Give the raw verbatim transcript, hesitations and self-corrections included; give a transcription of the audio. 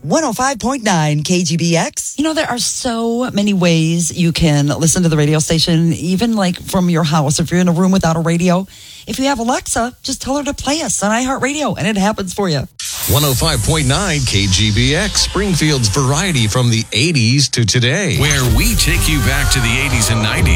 one oh five point nine K G B X. You know, there are so many ways you can listen to the radio station, even like from your house. If you're in a room without a radio, if you have Alexa, just tell her to play us on iHeartRadio, and it happens for you. one oh five point nine K G B X, Springfield's variety from the eighties to today. Where we take you back to the eighties and nineties.